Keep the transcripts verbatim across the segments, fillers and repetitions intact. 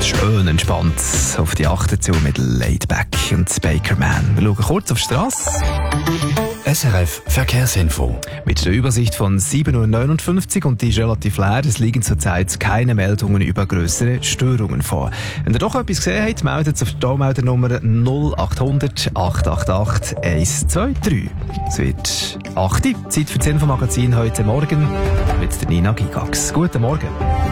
Schön entspannt auf die achte zu mit Laidback und Bakerman. Wir schauen kurz auf die Strasse. S R F Verkehrsinfo. Mit der Übersicht von sieben Uhr neunundfünfzig und die ist relativ leer. Es liegen zurzeit keine Meldungen über grössere Störungen vor. Wenn ihr doch etwas gesehen habt, meldet es auf die Taumeldernummer null acht hundert acht acht acht eins zwei drei. Es wird acht Uhr, Zeit für das Infomagazin heute Morgen mit der Nina Gigax. Guten Morgen.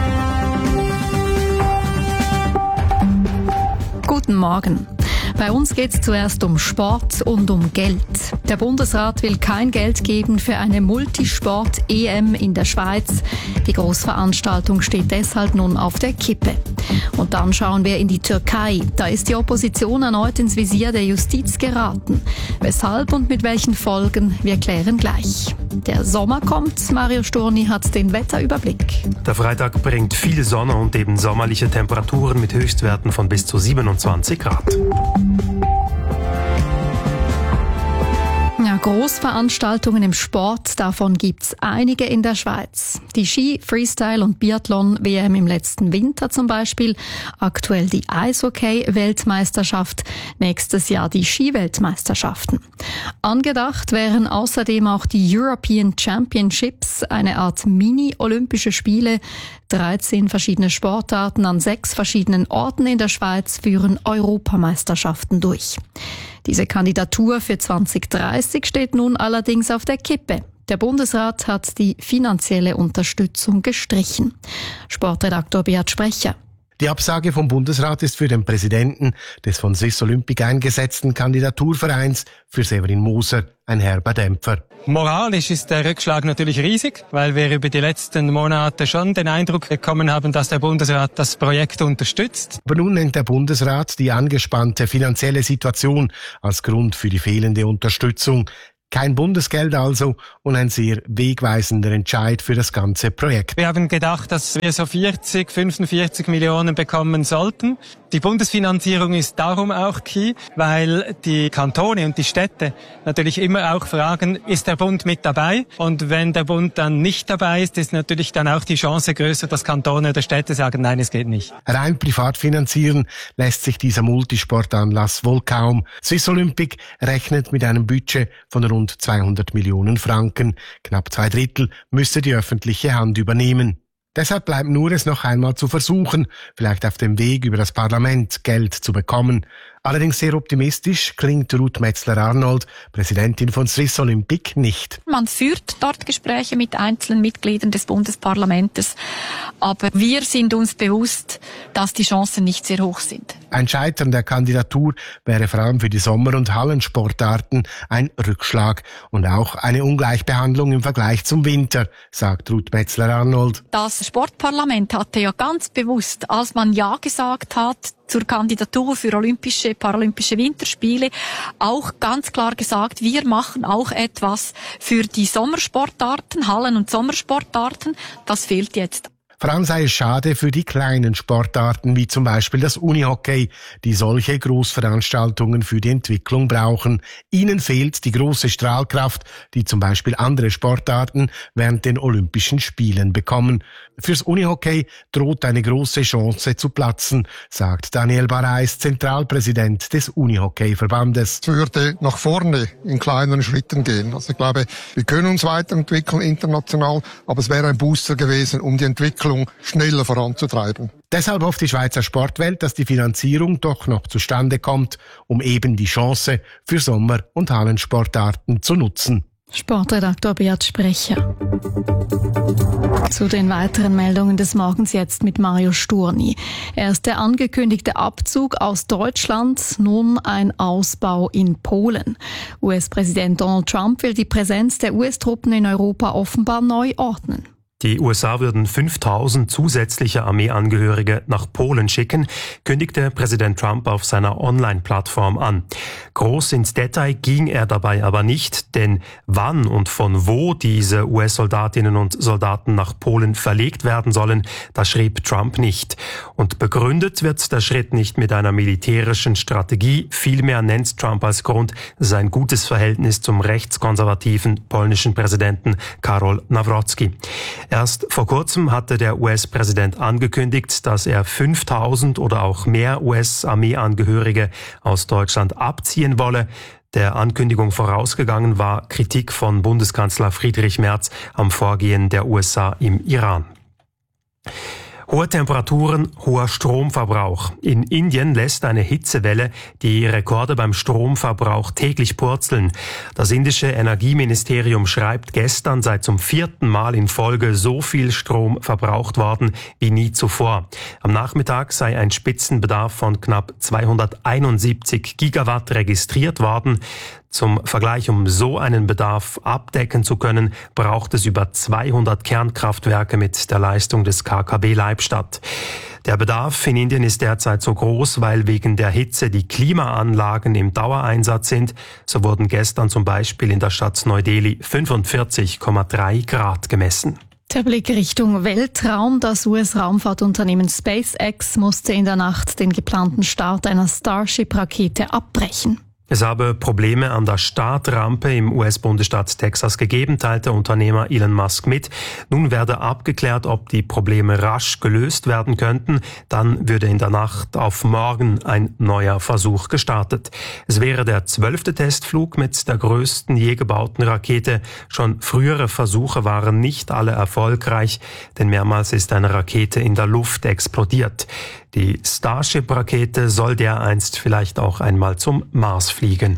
Guten Morgen. Bei uns geht es zuerst um Sport und um Geld. Der Bundesrat will kein Geld geben für eine Multisport-E M in der Schweiz. Die Großveranstaltung steht deshalb nun auf der Kippe. Und dann schauen wir in die Türkei. Da ist die Opposition erneut ins Visier der Justiz geraten. Weshalb und mit welchen Folgen, wir klären gleich. Der Sommer kommt, Mario Sturni hat den Wetterüberblick. Der Freitag bringt viel Sonne und eben sommerliche Temperaturen mit Höchstwerten von bis zu siebenundzwanzig Grad. Ja, Großveranstaltungen im Sport, davon gibt's einige in der Schweiz. Die Ski-, Freestyle- und Biathlon-W M im letzten Winter zum Beispiel, aktuell die Eishockey-Weltmeisterschaft, nächstes Jahr die Ski-Weltmeisterschaften. Angedacht wären außerdem auch die European Championships, eine Art Mini-Olympische Spiele. dreizehn verschiedene Sportarten an sechs verschiedenen Orten in der Schweiz führen Europameisterschaften durch. Diese Kandidatur für zwanzig dreißig steht nun allerdings auf der Kippe. Der Bundesrat hat die finanzielle Unterstützung gestrichen. Sportredaktor Beat Sprecher. Die Absage vom Bundesrat ist für den Präsidenten des von Swiss Olympic eingesetzten Kandidaturvereins für Severin Moser ein herber Dämpfer. Moralisch ist der Rückschlag natürlich riesig, weil wir über die letzten Monate schon den Eindruck bekommen haben, dass der Bundesrat das Projekt unterstützt. Aber nun nennt der Bundesrat die angespannte finanzielle Situation als Grund für die fehlende Unterstützung. Kein Bundesgeld also und ein sehr wegweisender Entscheid für das ganze Projekt. Wir haben gedacht, dass wir so vierzig, fünfundvierzig Millionen bekommen sollten. Die Bundesfinanzierung ist darum auch key, weil die Kantone und die Städte natürlich immer auch fragen, ist der Bund mit dabei? Und wenn der Bund dann nicht dabei ist, ist natürlich dann auch die Chance größer, dass Kantone oder Städte sagen, nein, es geht nicht. Rein privat finanzieren lässt sich dieser Multisportanlass wohl kaum. Swiss Olympic rechnet mit einem Budget von rund zweihundert Millionen Franken. Knapp zwei Drittel müsste die öffentliche Hand übernehmen. Deshalb bleibt nur es noch einmal zu versuchen, vielleicht auf dem Weg über das Parlament Geld zu bekommen. Allerdings sehr optimistisch klingt Ruth Metzler-Arnold, Präsidentin von Swiss Olympic, nicht. Man führt dort Gespräche mit einzelnen Mitgliedern des Bundesparlamentes, aber wir sind uns bewusst, dass die Chancen nicht sehr hoch sind. Ein Scheitern der Kandidatur wäre vor allem für die Sommer- und Hallensportarten ein Rückschlag und auch eine Ungleichbehandlung im Vergleich zum Winter, sagt Ruth Metzler-Arnold. Das Sportparlament hatte ja ganz bewusst, als man Ja gesagt hat zur Kandidatur für Olympische, Paralympische Winterspiele, auch ganz klar gesagt, wir machen auch etwas für die Sommersportarten, Hallen- und Sommersportarten. Das fehlt jetzt. Vor allem sei es schade für die kleinen Sportarten, wie zum Beispiel das Unihockey, die solche Großveranstaltungen für die Entwicklung brauchen. Ihnen fehlt die große Strahlkraft, die zum Beispiel andere Sportarten während den Olympischen Spielen bekommen. Fürs Unihockey droht eine große Chance zu platzen, sagt Daniel Barais, Zentralpräsident des Unihockey-Verbandes. Es würde nach vorne in kleinen Schritten gehen. Also ich glaube, wir können uns weiterentwickeln international, aber es wäre ein Booster gewesen, um die Entwicklung schneller voranzutreiben. Deshalb hofft die Schweizer Sportwelt, dass die Finanzierung doch noch zustande kommt, um eben die Chance für Sommer- und Hallensportarten zu nutzen. Sportredaktor Beat Sprecher. Zu den weiteren Meldungen des Morgens jetzt mit Mario Sturni. Erst der angekündigte Abzug aus Deutschland, nun ein Ausbau in Polen. U S-Präsident Donald Trump will die Präsenz der U S-Truppen in Europa offenbar neu ordnen. Die U S A würden fünftausend zusätzliche Armeeangehörige nach Polen schicken, kündigte Präsident Trump auf seiner Online-Plattform an. Groß ins Detail ging er dabei aber nicht, denn wann und von wo diese U S-Soldatinnen und Soldaten nach Polen verlegt werden sollen, das schrieb Trump nicht. Und begründet wird der Schritt nicht mit einer militärischen Strategie, vielmehr nennt Trump als Grund sein gutes Verhältnis zum rechtskonservativen polnischen Präsidenten Karol Nawrocki. Erst vor kurzem hatte der U S-Präsident angekündigt, dass er fünftausend oder auch mehr U S-Armeeangehörige aus Deutschland abziehen wolle. Der Ankündigung vorausgegangen war Kritik von Bundeskanzler Friedrich Merz am Vorgehen der U S A im Iran. Hohe Temperaturen, hoher Stromverbrauch. In Indien lässt eine Hitzewelle die Rekorde beim Stromverbrauch täglich purzeln. Das indische Energieministerium schreibt, gestern sei zum vierten Mal in Folge so viel Strom verbraucht worden wie nie zuvor. Am Nachmittag sei ein Spitzenbedarf von knapp zweihunderteinundsiebzig Gigawatt registriert worden. Zum Vergleich, um so einen Bedarf abdecken zu können, braucht es über zweihundert Kernkraftwerke mit der Leistung des K K W Leibstadt. Der Bedarf in Indien ist derzeit so groß, weil wegen der Hitze die Klimaanlagen im Dauereinsatz sind. So wurden gestern zum Beispiel in der Stadt Neu-Delhi fünfundvierzig Komma drei Grad gemessen. Der Blick Richtung Weltraum. Das U S-Raumfahrtunternehmen SpaceX musste in der Nacht den geplanten Start einer Starship-Rakete abbrechen. Es habe Probleme an der Startrampe im U S-Bundesstaat Texas gegeben, teilte Unternehmer Elon Musk mit. Nun werde abgeklärt, ob die Probleme rasch gelöst werden könnten. Dann würde in der Nacht auf morgen ein neuer Versuch gestartet. Es wäre der zwölfte Testflug mit der größten je gebauten Rakete. Schon frühere Versuche waren nicht alle erfolgreich, denn mehrmals ist eine Rakete in der Luft explodiert. Die Starship-Rakete soll dereinst vielleicht auch einmal zum Mars fliegen.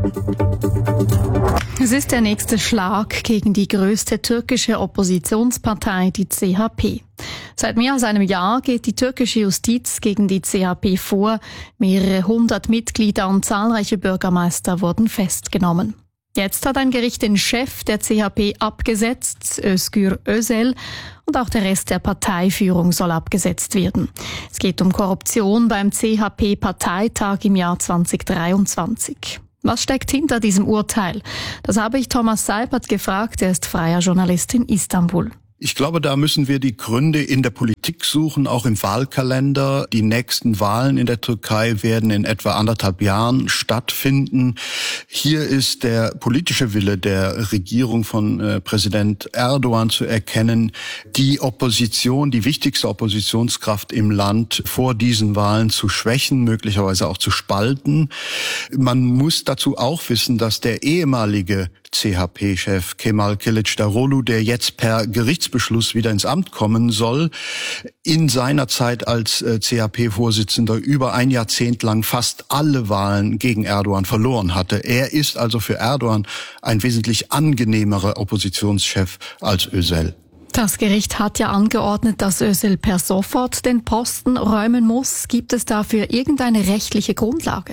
Es ist der nächste Schlag gegen die größte türkische Oppositionspartei, die C H P. Seit mehr als einem Jahr geht die türkische Justiz gegen die C H P vor. Mehrere hundert Mitglieder und zahlreiche Bürgermeister wurden festgenommen. Jetzt hat ein Gericht den Chef der C H P abgesetzt, Özgür Özel, und auch der Rest der Parteiführung soll abgesetzt werden. Es geht um Korruption beim C H P-Parteitag im Jahr zweitausenddreiundzwanzig. Was steckt hinter diesem Urteil? Das habe ich Thomas Seipert gefragt, er ist freier Journalist in Istanbul. Ich glaube, da müssen wir die Gründe in der Politik suchen, auch im Wahlkalender. Die nächsten Wahlen in der Türkei werden in etwa anderthalb Jahren stattfinden. Hier ist der politische Wille der Regierung von äh, Präsident Erdogan zu erkennen, die Opposition, die wichtigste Oppositionskraft im Land vor diesen Wahlen zu schwächen, möglicherweise auch zu spalten. Man muss dazu auch wissen, dass der ehemalige C H P-Chef Kemal Kılıçdaroğlu, der jetzt per Gerichtsbeschluss wieder ins Amt kommen soll, in seiner Zeit als C H P-Vorsitzender über ein Jahrzehnt lang fast alle Wahlen gegen Erdogan verloren hatte. Er ist also für Erdogan ein wesentlich angenehmerer Oppositionschef als Özel. Das Gericht hat ja angeordnet, dass Özel per sofort den Posten räumen muss. Gibt es dafür irgendeine rechtliche Grundlage?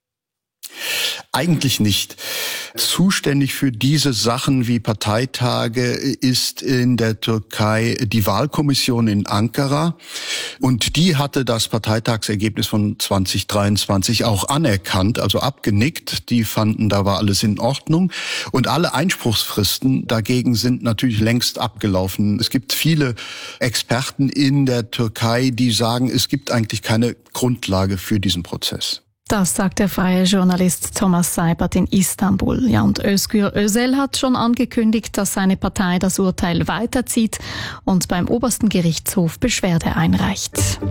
Eigentlich nicht. Zuständig für diese Sachen wie Parteitage ist in der Türkei die Wahlkommission in Ankara. Und die hatte das Parteitagsergebnis von zwanzig dreiundzwanzig auch anerkannt, also abgenickt. Die fanden, da war alles in Ordnung. Und alle Einspruchsfristen dagegen sind natürlich längst abgelaufen. Es gibt viele Experten in der Türkei, die sagen, es gibt eigentlich keine Grundlage für diesen Prozess. Das sagt der freie Journalist Thomas Seipert in Istanbul. Ja, und Özgür Özel hat schon angekündigt, dass seine Partei das Urteil weiterzieht und beim obersten Gerichtshof Beschwerde einreicht.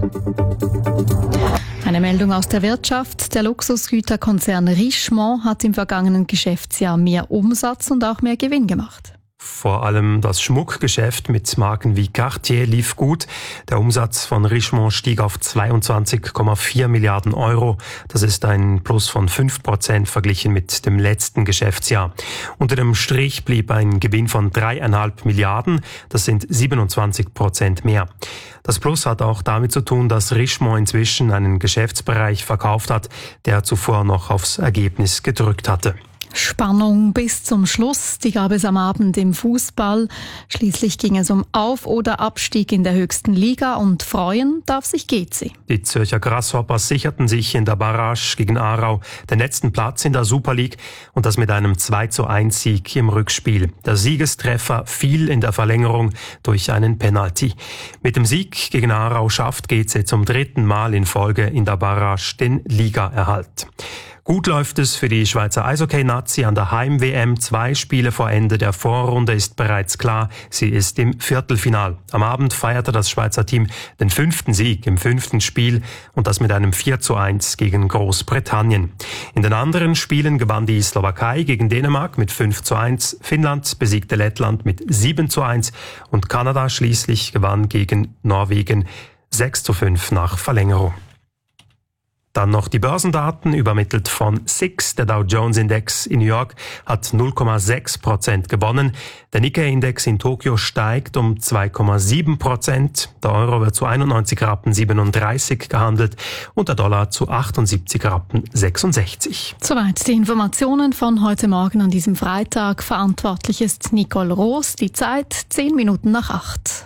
Eine Meldung aus der Wirtschaft. Der Luxusgüterkonzern Richemont hat im vergangenen Geschäftsjahr mehr Umsatz und auch mehr Gewinn gemacht. Vor allem das Schmuckgeschäft mit Marken wie Cartier lief gut. Der Umsatz von Richemont stieg auf zweiundzwanzig Komma vier Milliarden Euro. Das ist ein Plus von fünf Prozent verglichen mit dem letzten Geschäftsjahr. Unter dem Strich blieb ein Gewinn von dreieinhalb Milliarden. Das sind siebenundzwanzig Prozent mehr. Das Plus hat auch damit zu tun, dass Richemont inzwischen einen Geschäftsbereich verkauft hat, der zuvor noch aufs Ergebnis gedrückt hatte. Spannung bis zum Schluss, die gab es am Abend im Fußball. Schließlich ging es um Auf- oder Abstieg in der höchsten Liga und freuen darf sich G C. Die Zürcher Grasshoppers sicherten sich in der Barrage gegen Aarau den letzten Platz in der Super League und das mit einem zwei zu eins Sieg im Rückspiel. Der Siegestreffer fiel in der Verlängerung durch einen Penalty. Mit dem Sieg gegen Aarau schafft G C zum dritten Mal in Folge in der Barrage den Ligaerhalt. Gut läuft es für die Schweizer Eishockey-Nazi an der Heim-W M. Zwei Spiele vor Ende der Vorrunde ist bereits klar, sie ist im Viertelfinal. Am Abend feierte das Schweizer Team den fünften Sieg im fünften Spiel und das mit einem vier zu eins gegen Großbritannien. In den anderen Spielen gewann die Slowakei gegen Dänemark mit fünf zu eins, Finnland besiegte Lettland mit sieben zu eins und Kanada schließlich gewann gegen Norwegen sechs zu fünf nach Verlängerung. Dann noch die Börsendaten, übermittelt von S I X. Der Dow Jones Index in New York hat null Komma sechs Prozent gewonnen. Der Nikkei-Index in Tokio steigt um zwei Komma sieben Prozent. Der Euro wird zu einundneunzig Rappen siebenunddreißig gehandelt und der Dollar zu achtundsiebzig Rappen sechsundsechzig. Soweit die Informationen von heute Morgen an diesem Freitag. Verantwortlich ist Nicole Roos. Die Zeit zehn Minuten nach acht.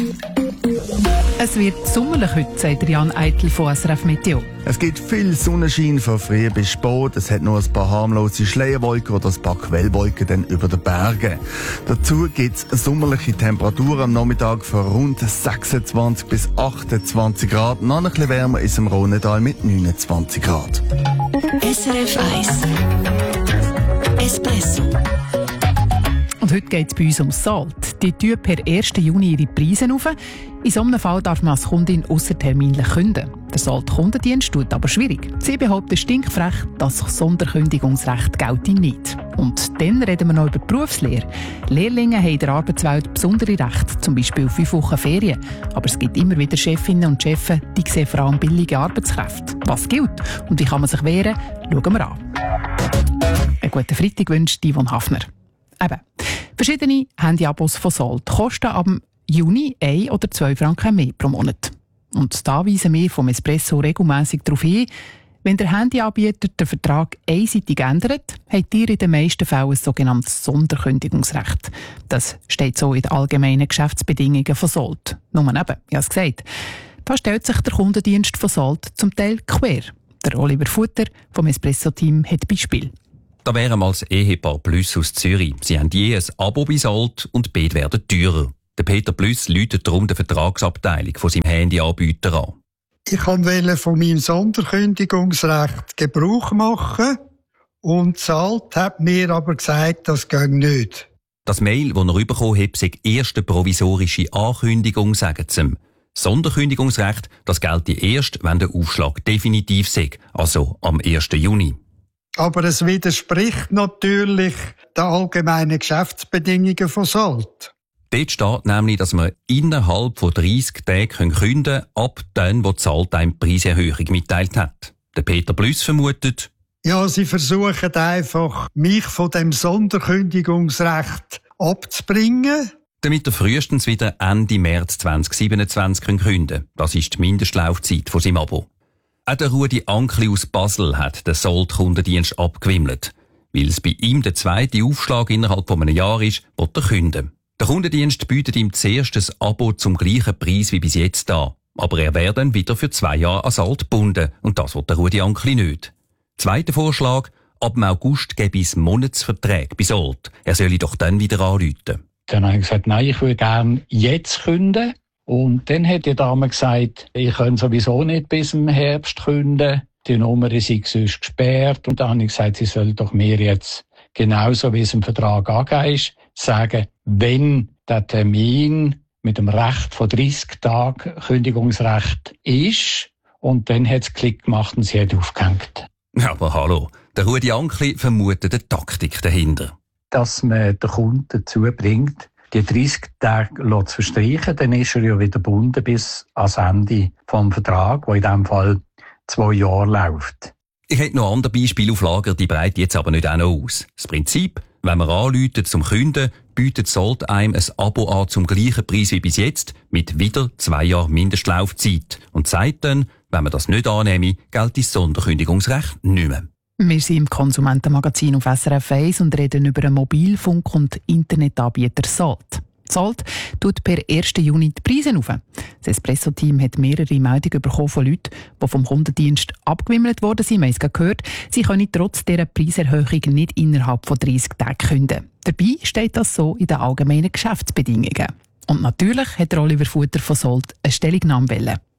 Es wird sommerlich heute, sagt Jan Eitel von S R F Meteo. Es gibt viel Sonnenschein von früh bis spät. Es hat nur ein paar harmlose Schleierwolken oder ein paar Quellwolken dann über den Bergen. Dazu gibt es sommerliche Temperaturen am Nachmittag von rund sechsundzwanzig bis achtundzwanzig Grad. Noch ein bisschen wärmer ist im Rhonetal mit neunundzwanzig Grad. S R F eins Espresso. Und heute geht es bei uns um Salt. Die tun per ersten Juni ihre Preise auf. In so einem Fall darf man als Kundin ausserterminlich kündigen. Der Salt-Kundendienst tut aber schwierig. Sie behaupten stinkfrech, das Sonderkündigungsrecht gelte nicht. Und dann reden wir noch über die Berufslehre. Lehrlinge haben in der Arbeitswelt besondere Rechte, zum Beispiel fünf Wochen Ferien. Aber es gibt immer wieder Chefinnen und Chefs, die sehen vor allem billige Arbeitskräfte. Was gilt und wie kann man sich wehren, schauen wir an. Einen guten Freitag wünscht Yvonne Hafner. Eben. Verschiedene Handyabos von Salt kosten ab Juni ein oder zwei Franken mehr pro Monat. Und da weisen wir vom Espresso regelmässig darauf hin, wenn der Handyanbieter den Vertrag einseitig ändert, habt ihr in den meisten Fällen ein sogenanntes Sonderkündigungsrecht. Das steht so in den allgemeinen Geschäftsbedingungen von Salt. Nur eben, ich habe es gesagt. Da stellt sich der Kundendienst von Salt zum Teil quer. Der Oliver Futter vom Espresso-Team hat Beispiel. Da wären wir als Ehepaar Plüss aus Zürich. Sie haben je ein Abo bei Salt und beide werden teurer. Der Peter Plüss läutet darum der Vertragsabteilung von seinem Handyanbieter an. Ich wollte von meinem Sonderkündigungsrecht Gebrauch machen und Salt hat mir aber gesagt, das geht nicht. Das Mail, das er bekommen hat, sei erste provisorische Ankündigung, sagen sie ihm. Sonderkündigungsrecht, das gelte erst, wenn der Aufschlag definitiv sei, also am ersten Juni. Aber es widerspricht natürlich den allgemeinen Geschäftsbedingungen von Salt. Dort steht nämlich, dass man innerhalb von dreissig Tagen kündigen können, ab dann, wo die Salt eine Preiserhöhung mitteilt hat. Der Peter Plüss vermutet: Ja, sie versuchen einfach, mich von dem Sonderkündigungsrecht abzubringen. Damit er frühestens wieder Ende März zwanzig siebenundzwanzig kündigen kann. Das ist die Mindestlaufzeit von seinem Abo. Auch der Rudi Ankli aus Basel hat den Salt-Kundendienst abgewimmelt. Weil es bei ihm der zweite Aufschlag innerhalb von einem Jahr ist, will er kündigen. Der Kundendienst bietet ihm zuerst ein Abo zum gleichen Preis wie bis jetzt an. Aber er wäre dann wieder für zwei Jahre an Salt gebunden. Und das will der Rudi Ankli nicht. Zweiter Vorschlag: ab dem August gäbe es Monatsverträge bei Salt. Er solle doch dann wieder anrufen. Dann habe ich gesagt, nein, ich würde gerne jetzt kündigen. Und dann hat die Dame gesagt, ich kann sowieso nicht bis im Herbst kündigen. Die Nummer ist sonst gesperrt. Und dann habe ich gesagt, sie soll doch mir jetzt, genauso wie es im Vertrag angegeben ist, sagen, wenn der Termin mit dem Recht von dreissig Tagen Kündigungsrecht ist. Und dann hat es Klick gemacht und sie hat aufgehängt. Aber hallo, der Rudi Ankli vermutet eine Taktik dahinter. Dass man den Kunden dazu bringt, die dreissig Tage zu verstreichen, dann ist er ja wieder gebunden bis ans Ende des Vertrags, der in diesem Fall zwei Jahre läuft. Ich hätte noch andere Beispiele auf Lager, die breite jetzt aber nicht auch noch aus. Das Prinzip: wenn man anruft zum Kunden, bietet Salt einem ein Abo an zum gleichen Preis wie bis jetzt, mit wieder zwei Jahren Mindestlaufzeit. Und sagt dann, wenn man das nicht annehme, gilt das Sonderkündigungsrecht nicht mehr. Wir sind im Konsumentenmagazin auf S R F eins und reden über einen Mobilfunk- und Internetanbieter Salt. Salt tut per ersten Juni die Preise auf. Das Espresso-Team hat mehrere Meldungen bekommen von Leuten, die vom Kundendienst abgewimmelt worden sind. Wir haben es gehört, sie können trotz dieser Preiserhöhung nicht innerhalb von dreissig Tagen kündigen. Dabei steht das so in den allgemeinen Geschäftsbedingungen. Und natürlich hat Oliver Futter von Salt eine Stellungnahme wollen.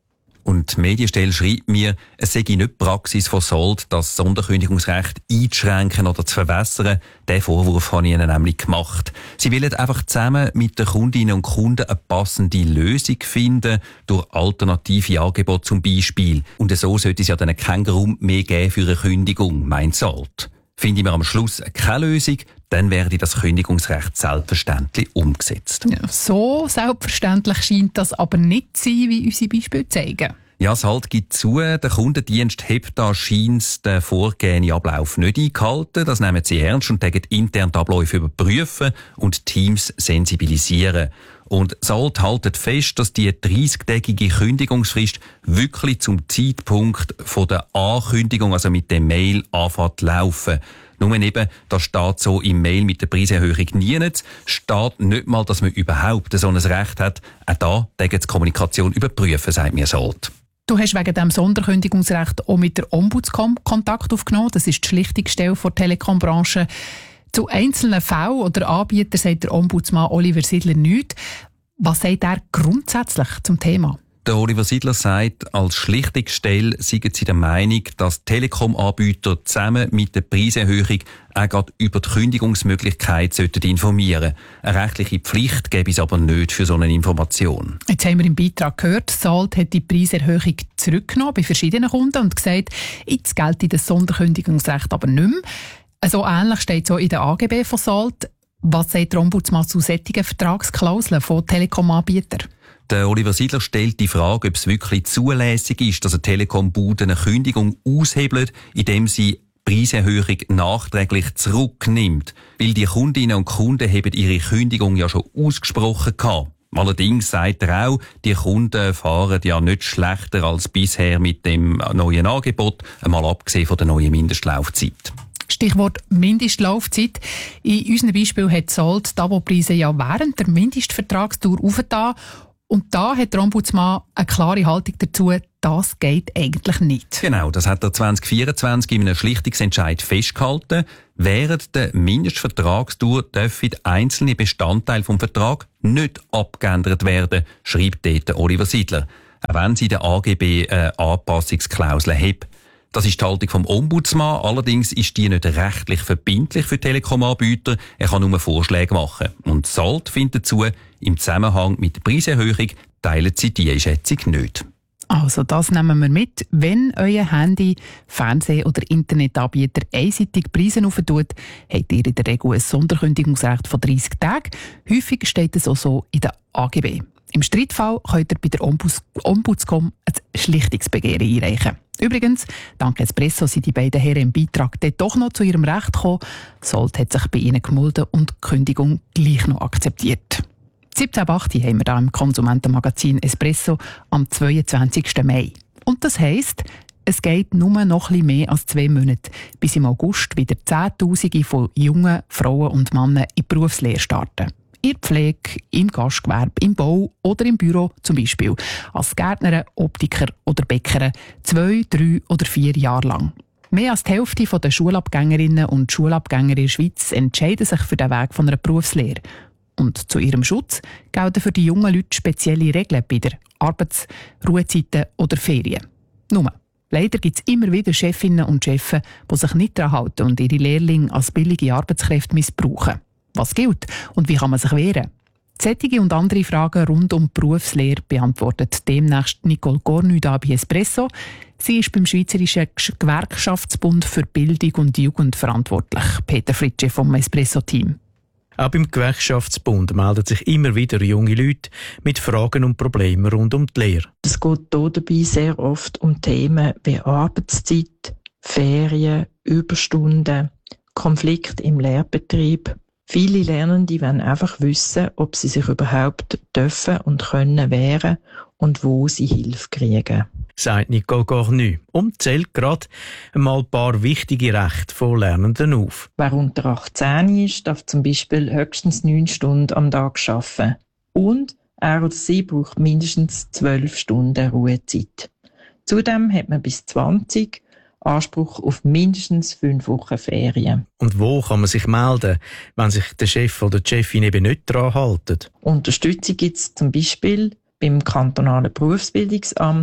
Und die Medienstelle schreibt mir, es sei nicht Praxis von Salt, das Sonderkündigungsrecht einzuschränken oder zu verwässern. Diesen Vorwurf habe ich ihnen nämlich gemacht. Sie wollen einfach zusammen mit den Kundinnen und Kunden eine passende Lösung finden, durch alternative Angebote zum Beispiel. Und so sollte es ja dann keinen Grund mehr geben für eine Kündigung, meint Salt. Finde ich mir am Schluss keine Lösung, dann werde das Kündigungsrecht selbstverständlich umgesetzt. Ja, so selbstverständlich scheint das aber nicht zu sein, wie unsere Beispiele zeigen. Ja, Salt gibt zu, der Kundendienst hat da scheint den vorgegebenen Ablauf nicht eingehalten. Das nehmen sie ernst und tägen intern die Abläufe überprüfen und Teams sensibilisieren. Und Salt haltet fest, dass die dreißigtägige Kündigungsfrist wirklich zum Zeitpunkt von der Ankündigung, also mit der Mail, anfängt zu laufen. Nur eben, das steht so im Mail mit der Preiserhöhung nie nicht. Steht nicht mal, dass man überhaupt so ein Recht hat. Auch da tägen die Kommunikation überprüfen, sagt mir Salt. Du hast wegen dem Sonderkündigungsrecht auch mit der Ombudscom Kontakt aufgenommen. Das ist die Schlichtungsstelle der Telekom-Branche. Zu einzelnen Fällen oder Anbietern sagt der Ombudsmann Oliver Sidler nichts. Was sagt er grundsätzlich zum Thema? Der Oliver Sidler sagt, als Schlichtungsstelle seien sie der Meinung, dass Telekom-Anbieter zusammen mit der Preiserhöhung auch gerade über die Kündigungsmöglichkeit sollten informieren. Eine rechtliche Pflicht gäbe es aber nicht für so eine Information. Jetzt haben wir im Beitrag gehört, Salt hat die Preiserhöhung zurückgenommen bei verschiedenen Kunden und gesagt, jetzt gelte das Sonderkündigungsrecht aber nicht mehr. So ähnlich steht es auch in den A G B von Salt. Was sagt der Ombudsmann zu solchen Vertragsklauseln von Telekom-Anbietern? Der Oliver Sidler stellt die Frage, ob es wirklich zulässig ist, dass eine Telekom-Bude eine Kündigung aushebelt, indem sie Preiserhöhung nachträglich zurücknimmt. Weil die Kundinnen und Kunden haben ihre Kündigung ja schon ausgesprochen gehabt. Allerdings sagt er auch, die Kunden fahren ja nicht schlechter als bisher mit dem neuen Angebot, einmal abgesehen von der neuen Mindestlaufzeit. Stichwort Mindestlaufzeit. In unserem Beispiel hat Salt die Abo-Preise ja während der Mindestvertragsdauer aufgetan. Und da hat der Ombudsmann eine klare Haltung dazu, das geht eigentlich nicht. Genau, das hat er zwanzig vierundzwanzig in einem Schlichtungsentscheid festgehalten. Während der Mindestvertragsdauer dürfen einzelne Bestandteile vom Vertrag nicht abgeändert werden, schreibt dort Oliver Sidler. Auch wenn sie der A G B eine Anpassungsklausel hat. Das ist die Haltung vom Ombudsmann. Allerdings ist die nicht rechtlich verbindlich für Telekom-Anbieter. Er kann nur Vorschläge machen. Und Salt findet dazu, im Zusammenhang mit der Preiserhöhung teilen sie diese Einschätzung nicht. Also das nehmen wir mit. Wenn euer Handy, Fernseh- oder Internetanbieter einseitig Preise auftut, habt ihr in der Regel ein Sonderkündigungsrecht von dreißig Tagen. Häufig steht es auch so in der A G B. Im Streitfall könnt ihr bei der Ombuds- Ombudscom ein Schlichtungsbegehren einreichen. Übrigens, dank Espresso sind die beiden Herren im Beitrag dort doch noch zu ihrem Recht gekommen. Salt hat sich bei ihnen gemulden und die Kündigung gleich noch akzeptiert. siebzehn Uhr acht haben wir hier im Konsumentenmagazin Espresso am zweiundzwanzigsten Mai. Und das heisst, es geht nur noch ein bisschen mehr als zwei Monate, bis im August wieder Zehntausende von jungen Frauen und Männern in die Berufslehre starten. In der Pflege, im Gastgewerbe, im Bau oder im Büro zum Beispiel. Als Gärtner, Optiker oder Bäcker zwei, drei oder vier Jahre lang. Mehr als die Hälfte der Schulabgängerinnen und Schulabgänger in der Schweiz entscheiden sich für den Weg von einer Berufslehre. Und zu ihrem Schutz gelten für die jungen Leute spezielle Regeln bei der Arbeits-, Ruhezeiten oder Ferien. Nur, leider gibt es immer wieder Chefinnen und Chefs, die sich nicht daran halten und ihre Lehrlinge als billige Arbeitskräfte missbrauchen. Was gilt und wie kann man sich wehren? Solche und andere Fragen rund um die Berufslehre beantwortet demnächst Nicole Cornu da bei Espresso. Sie ist beim Schweizerischen Gewerkschaftsbund für Bildung und Jugend verantwortlich. Peter Fritsche vom Espresso-Team. Auch beim Gewerkschaftsbund melden sich immer wieder junge Leute mit Fragen und Problemen rund um die Lehre. Es geht hier dabei sehr oft um Themen wie Arbeitszeit, Ferien, Überstunden, Konflikt im Lehrbetrieb. Viele Lernende wollen einfach wissen, ob sie sich überhaupt dürfen und können wehren und wo sie Hilfe kriegen. Sagt Nicole Cornu und zählt gerade einmal ein paar wichtige Rechte von Lernenden auf. Wer unter achtzehn ist, darf zum Beispiel höchstens neun Stunden am Tag arbeiten. Und er oder sie braucht mindestens zwölf Stunden Ruhezeit. Zudem hat man bis zwanzig Anspruch auf mindestens fünf Wochen Ferien. Und wo kann man sich melden, wenn sich der Chef oder die Chefin eben nicht daran halten? Unterstützung gibt es zum Beispiel beim kantonalen Berufsbildungsamt,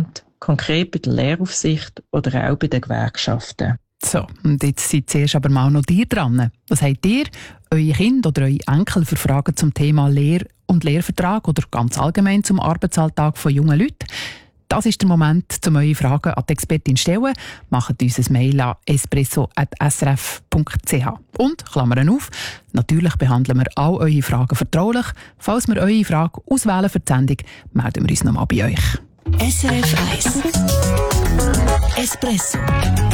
konkret bei der Lehraufsicht oder auch bei den Gewerkschaften. So, und jetzt seid zuerst aber mal noch ihr dran. Was habt ihr, eure Kinder oder eure Enkel für Fragen zum Thema Lehr- und Lehrvertrag oder ganz allgemein zum Arbeitsalltag von jungen Leuten? Das ist der Moment, um eure Fragen an die Expertin zu stellen. Macht uns ein Mail an espresso at s r f punkt c h. Und, Klammern auf, natürlich behandeln wir all eure Fragen vertraulich. Falls wir eure Frage auswählen für die Sendung, melden wir uns nochmal bei euch. S R F eins Espresso